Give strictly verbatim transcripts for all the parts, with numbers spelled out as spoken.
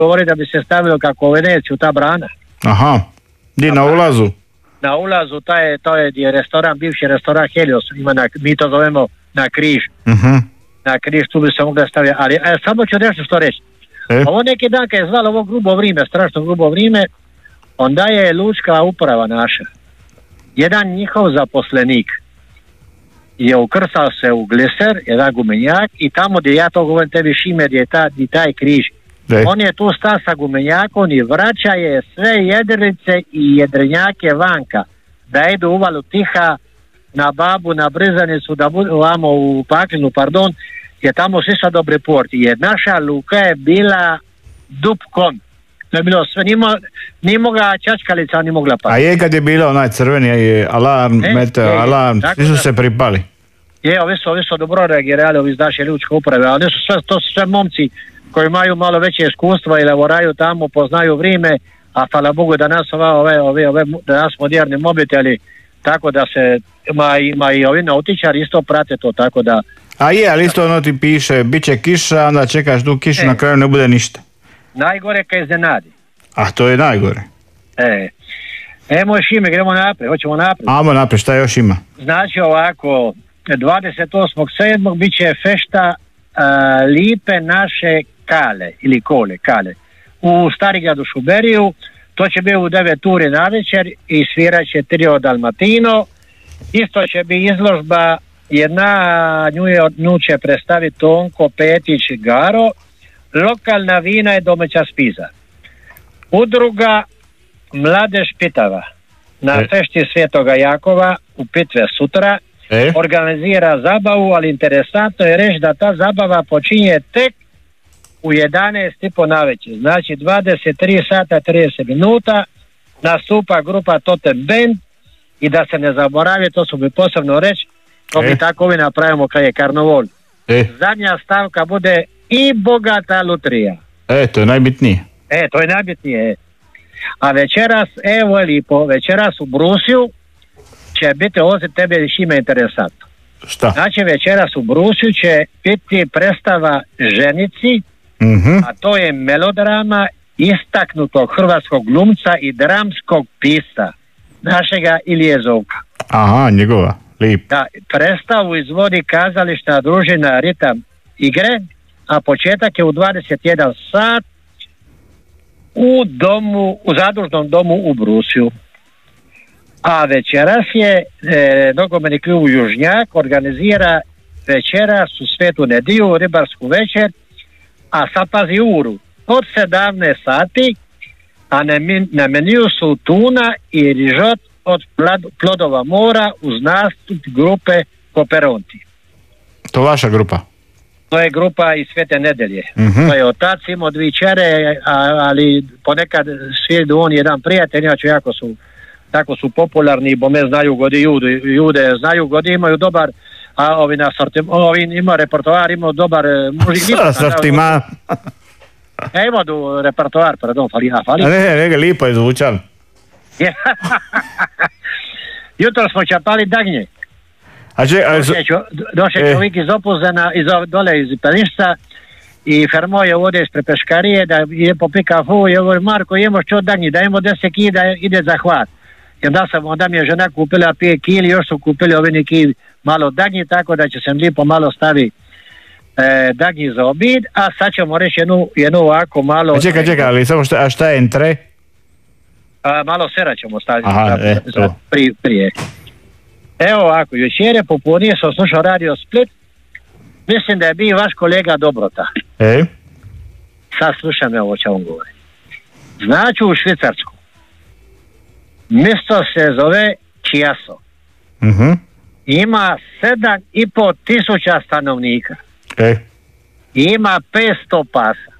govori da bi se stavilo kako u Veneciju ta brana. Aha, di na ulazu? Na ulazu, to je, to je restoran, bivši restoran Helios, ima na, mi to zovemo na križ. Uh-huh. Na križ, tu bi se mogla staviti, ali a, samo ću nešto što reći. E? Ovo neki dan kad je zvalo ovo grubo vrijeme, strašno grubo vrijeme, onda je lučka uprava naša, jedan njihov zaposlenik je ukrcao se u gliser, jedan gumenjak, i tamo gdje ja to govorim tebi, Šime, gdje je ta, gdje taj križ, E? on je tu sta sa gumenjakom i vraća je sve jedrilice i jedrenjake vanka, da idu u Uvalu Tiha, na Babu, na Brizanicu, da budu ovamo u Paklinu, pardon, je tamo svi sad dobre porti, jer naša luka je bila dupkom. To je bilo sve, ni mogla čačkalica, ni mogla pa. A je kad je bilo onaj crveni je alarm, E, meteo, je, je. alarm, Tako svi su da- se pripali. Je, ovi su, ovi su dobro reagirali, ovi iz naše lučke uprave, ali su sve, to su sve momci koji imaju malo veće iskustva i lavoraju tamo, poznaju vrijeme, a hvala Bogu da nas ova, ove, ove, ove, da nas moderni mobiteli, tako da se, ima, ima i ovi nautičari isto prate to, tako da, A je, ali isto ono ti piše, bit će kiša, onda čekaš tu kišu, E. na kraju ne bude ništa. najgore kad iznenadi. A to je najgore. E, Emo Šime, gremo naprijed, hoćemo naprijed. Amo naprijed, šta još ima? Znači ovako, dvadeset osmog sedmog bit će fešta a, lipe naše kale, ili kole, kale, u Starigradu Šuberiju. To će biti u devet uri na večer i svirat će trio Dalmatino. Isto će biti izložba, jedna nju, je, nju će predstaviti Tonko Petić Garo, lokalna vina je domaća spiza. Udruga Mladež Pitava na E. fešti Svetoga Jakova u Pitve sutra E? organizira zabavu, ali interesantno je reći da ta zabava počinje tek u jedanaest i po navečer, znači dvadeset tri sata trideset minuta, nastupa grupa Totem Band i da se ne zaboravi, to su mi posebno reći, to E. mi tako vi napravimo kad je karneval. E, Zadnja stavka bude i bogata lutrija. e, to je najbitnije. E, to je najbitnije. A večeras, evo je lipo, večeras u Brusiju će biti, ovo za tebe Šime interesantno. Šta? Znači večeras u Brusiju će biti predstava Ženici, Mhm. a to je melodrama istaknutog hrvatskog glumca i dramskog pisa, našega Ilije Zovka. Aha, njegova, lip. Da, predstavu izvodi kazališna družina Ritam igre, a početak je u dvadeset jedan sat u domu, u zadružnom domu u Brusiju. A večeras je e, nogometni klub Južnjak organizira večeras u Svetu nedjelju, ribarsku večer, a sad pazi uru, od sedamnaest sati, a na, men, na meniju su tuna i rižot od plad, plodova mora uz nastup grupe Koperonti. To vaša grupa? To je grupa iz Svete nedelje. Mhm. To je otac imao dvi čere, a, ali ponekad svijedu on jedan prijatelj, inače jako su, tako su popularni, bo me znaju godi jude, jude znaju godi, imaju dobar, a ovi na sortim, ovi ima repertoar, imaju dobar mužik. Sortima. Ja imao du repertoar, pardon, fali, a fali. A ne, ne, ne, lipo je zvučalo. Jutro smo čapali dagnje. A če, a, Došao E. čovjek iz Opuzena, iz, dole iz Penišca i fermo je ovdje ispred peškarije da je popika fu i govori Marko jemo što dagnji, dajemo deset kila da ide za hvat. I onda, sam, onda mi je žena kupila pije kili, još su kupili ovi neki malo dagnji, tako da će se lijepo malo stavi e, dagnji za obid, a sad ćemo reći jednu, jednu ovako malo... a čekaj, čekaj, ali samo šta, a šta je entre? A, malo sera ćemo staviti. Aha, za, e, za, to. pri, prije. Evo ovako, jučer je popodne sam slušao Radio Split, mislim da je bio vaš kolega Dobrota. E? Sad slušam evo o čemu on govori. Znači u Švicarsku mjesto se zove Chiasso. Mhm. Ima sedam i pol tisuća stanovnika. E? Ima petsto pasa.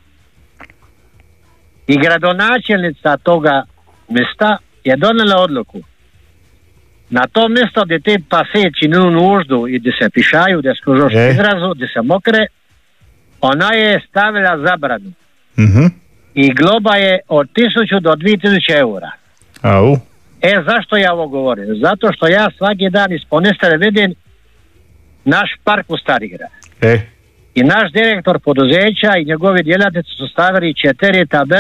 I gradonačelnica toga mjesta je donijela odluku. Na to mjesto gdje te pase činu nuždu i gdje se pišaju, gdje se kužu E. izrazu, gdje se mokre, ona je stavila zabranu. Mhm. I globa je od tisuću do dvije tisuće eura. Au. E, zašto ja ovo govorim? Zato što ja svaki dan iz Ponestare vidim naš park u Starigradu. E? i naš direktor poduzeća i njegovi djelatnici su stavili četiri tabele